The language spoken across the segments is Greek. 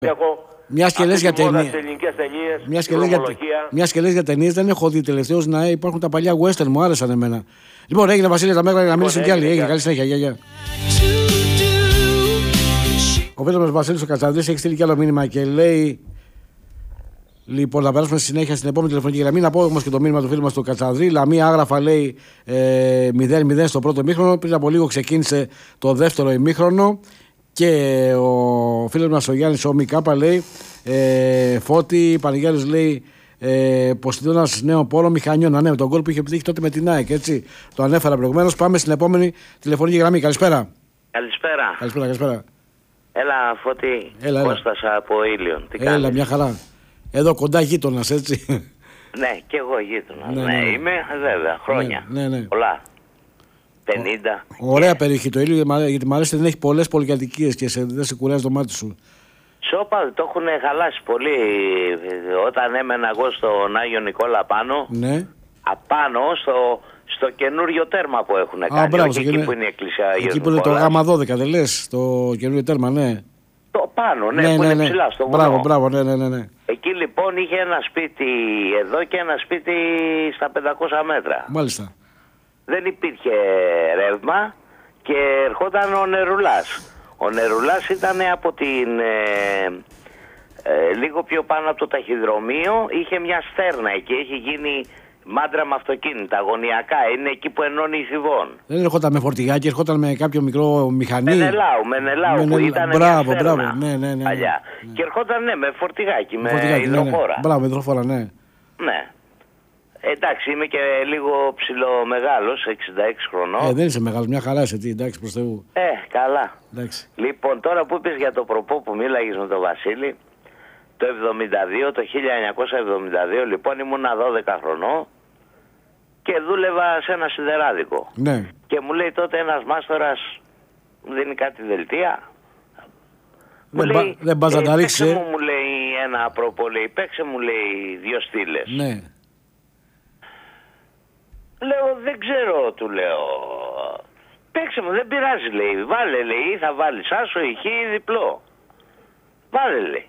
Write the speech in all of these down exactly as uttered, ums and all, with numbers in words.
Έχω Μιας και λες για ταινίες. Μιας και λες για ταινίες, δεν έχω δει τελευταίως να υπάρχουν τα παλιά western, μου άρεσαν εμένα. Λοιπόν, έγινε Βασίλη τα Μέγα να μιλήσουν κι άλλοι. Έγινε, καλή συνέχεια. Γεια, γεια. Ο φίλος μας Βασίλης ο Κατσανδρής έχει στείλει κι άλλο μήνυμα και λέει. Λοιπόν, θα περάσουμε στη συνέχεια στην επόμενη τηλεφωνική γραμμή. Να πω όμως και το μήνυμα του φίλου μας του Κατσανδρή. Λαμία άγραφα λέει ε, μηδέν μηδέν στο πρώτο ημίχρονο. Πριν από λίγο ξεκίνησε το δεύτερο ημίχρονο. Και ο φίλος μας ο Γιάννης ο Μικάπα λέει ε, Φώτη Πανηγιάρης λέει ε, Ποσειδώνας νέο πόλο μηχανιών. Ναι, με τον γκολ που είχε επιτύχει τότε με την ΑΕΚ, έτσι. Το ανέφερα προηγουμένως. Πάμε στην επόμενη τηλεφωνική γραμμή. Καλησπέρα. Καλησπέρα. Καλησπέρα, καλησπέρα. Έλα Φώτη, έλα, Κώστας από Ήλιον. Τι έλα, κάνεις? Μια χαρά. Εδώ κοντά γείτονας, έτσι. Ναι, και εγώ γείτονας. Ναι, ναι, ναι. είμαι βέβαια, χρόνια. Ναι, ναι, ναι. Πολλά. πενήντα. Ωραία περιοχή το Ήλιο, γιατί μου αρέσει, δεν έχει πολλές πολυκατοικίες και σε, δεν σε κουράζει το μάτι σου. Σόπα, το έχουν χαλάσει πολύ. Όταν έμενα εγώ στον Άγιο Νικόλα πάνω, Ναι. απάνω στο, στο καινούριο τέρμα που έχουν κάνει. μπράβο, Όχι εκεί που είναι η εκκλησία Αγίου εκεί που είναι το Νικόλας. γάμα δώδεκα, δεν λες, το καινούριο τέρμα, ναι. Το πάνω, ναι, Ναι, που ναι, είναι ναι. ψηλά στο βουνό. Μπράβο, μπράβο, ναι, ναι, ναι, ναι. Εκεί λοιπόν είχε ένα σπίτι εδώ και ένα σπίτι στα πεντακόσια μέτρα. Μάλιστα. Δεν υπήρχε ρεύμα και ερχόταν ο Νερουλάς. Ο Νερουλάς ήταν από την... Ε, ε, λίγο πιο πάνω από το ταχυδρομείο, είχε μια στέρνα εκεί, έχει γίνει μάντρα με αυτοκίνητα, αγωνιακά, είναι εκεί που ενώνει η Θηβών. Δεν ερχόταν με φορτηγάκι, ερχόταν με κάποιο μικρό μηχανή. Μενελάου, Μενελάου, που Μενελ... ήταν μπράβο, μια στέρνα μπράβο, ναι, ναι, ναι, παλιά. ναι. Και ερχόταν ναι, με φορτηγάκι, με, με υδροφόρα. Ναι, ναι. Μπράβο, υδροφόρα, ναι. Ναι. Εντάξει, είμαι και λίγο ψηλό μεγάλος, εξήντα έξι χρονών. Ε, δεν είσαι μεγάλος, μια χαρά είσαι, τι, εντάξει, προς Θεού. Ε, καλά. Εντάξει. Λοιπόν, τώρα που είπες για το προπό που μίλαγες με τον Βασίλη, το εβδομήντα δύο, το χίλια εννιακόσια εβδομήντα δύο, λοιπόν ήμουν δώδεκα χρονών και δούλευα σε ένα σιδεράδικο. Ναι. Και μου λέει τότε ένας μάστορας, δίνει κάτι δελτία. Δεν, μου λέει, δεν πας να τα ρίξεις, παίξε μου, μου λέει ένα προπό, λέει, παίξε μου, λέει, δύο στήλες. Ναι. Λέω, δεν ξέρω, του λέω. Παίξε μου, δεν πειράζει, λέει. Βάλε, λέει, θα βάλεις άσο, ηχή ή διπλό. Βάλε, λέει.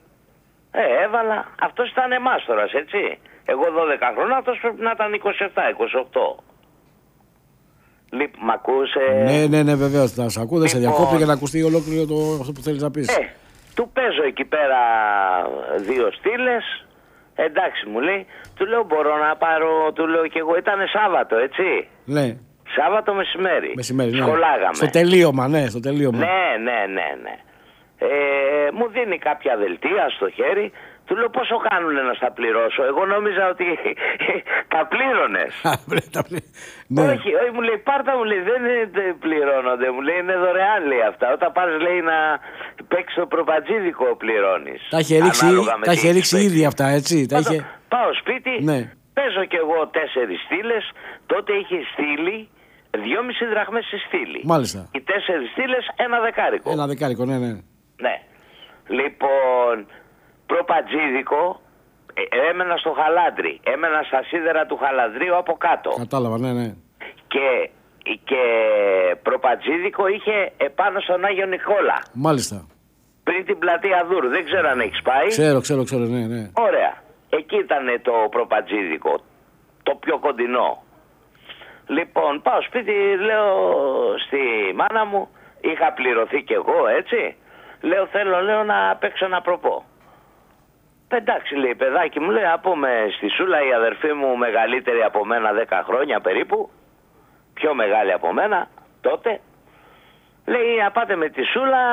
Ε, έβαλα. Αυτός ήταν μάστορας, έτσι. Εγώ δώδεκα χρόνια, αυτός πρέπει να ήταν είκοσι επτά είκοσι οκτώ. Λοιπόν, μ' ακούσε. Ναι, ναι, ναι, βεβαίως. Θα σε ακούω, δεν σε Λοιπόν, διακόπτω για να ακουστεί ολόκληρο το, αυτό που θέλεις να πεις. Ε, του παίζω εκεί πέρα δύο στήλες. Εντάξει, μου λέει. Του λέω, μπορώ να πάρω, του λέω και εγώ. Ήτανε Σάββατο, έτσι. Ναι. Σάββατο μεσημέρι. Μεσημέρι, ναι. Σχολάγαμε. Στο τελείωμα, ναι, στο τελείωμα. Ναι, ναι, ναι, ναι. Ε, μου δίνει κάποια δελτία στο χέρι. Του λέω πόσο κάνουνε να στα πληρώσω. Εγώ νόμιζα ότι τα πλήρωνες. Ναι. Όχι, όχι, μου λέει πάρτα, μου λέει δεν είναι, πληρώνονται. Μου λέει είναι δωρεάν, λέει αυτά. Όταν πας, λέει, να παίξεις το προπατζίδικο πληρώνεις. Τα είχε ρίξει, τα είχε ρίξει ήδη αυτά, έτσι. Τα είχε... Πάω σπίτι, ναι. Παίζω κι εγώ τέσσερις στήλες. Τότε είχε στήλη δυόμιση δραχμές στη στήλη. Μάλιστα. Οι τέσσερις στήλες ένα δεκάρικο. Ένα δεκάρικο, ναι, ναι. Ναι. Λοιπόν, προπατζίδικο, ε, έμενα στο Χαλάντρι. Έμενα στα σίδερα του Χαλανδρίου από κάτω. Κατάλαβα, ναι, ναι. Και, και προπατζίδικο είχε επάνω στον Άγιο Νικόλα. Μάλιστα. Πριν την πλατεία Δούρου. Δεν ξέρω αν έχεις πάει. Ξέρω, ξέρω, ξέρω, ναι, ναι. Ωραία. Εκεί ήταν το προπατζίδικο. Το πιο κοντινό. Λοιπόν, πάω σπίτι, λέω στη μάνα μου, είχα πληρωθεί κι εγώ, έτσι. Λέω, θέλω, λέω, να παίξω ένα προπό. Εντάξει, λέει, παιδάκι μου, λέει, να πούμε στη Σούλα, η αδερφή μου μεγαλύτερη από μένα δέκα χρόνια περίπου, πιο μεγάλη από μένα τότε, λέει, να πάτε με τη Σούλα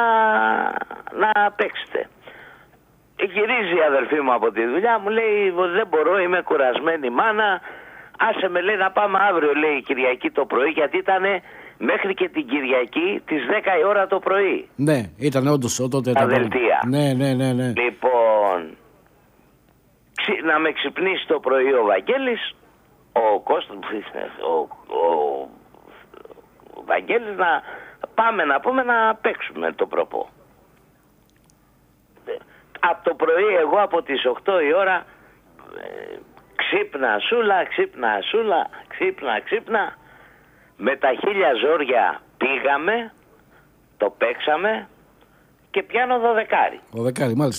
να παίξετε. Γυρίζει η αδερφή μου από τη δουλειά, μου λέει, δεν μπορώ, είμαι κουρασμένη μάνα, άσε με, λέει, να πάμε αύριο, λέει, Κυριακή το πρωί, γιατί ήτανε μέχρι και την Κυριακή τις δέκα η ώρα το πρωί. Ναι, ήταν όντως τότε τα δελτία. Ναι, ναι, ναι, ναι. Λοιπόν, ξυ, να με ξυπνήσει το πρωί ο Βαγγέλης, ο Κώστας, ο, ο, ο Βαγγέλης, να πάμε να πούμε να παίξουμε το προπό. Από το πρωί εγώ από τις οκτώ η ώρα ε, ξύπνα Σούλα, ξύπνα Σούλα, ξύπνα, ξύπνα. Με τα χίλια ζόρια πήγαμε, το παίξαμε και πιάνω δωδεκάρι. Δωδεκάρι, μάλιστα.